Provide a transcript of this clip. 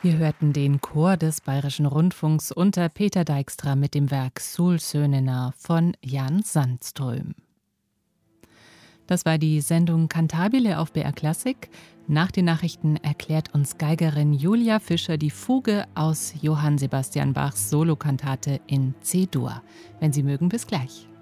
Wir hörten den Chor des Bayerischen Rundfunks unter Peter Dijkstra mit dem Werk Solsønena von Jan Sandström. Das war die Sendung Cantabile auf BR Klassik. Nach den Nachrichten erklärt uns Geigerin Julia Fischer die Fuge aus Johann Sebastian Bachs Solokantate in C-Dur. Wenn Sie mögen, bis gleich.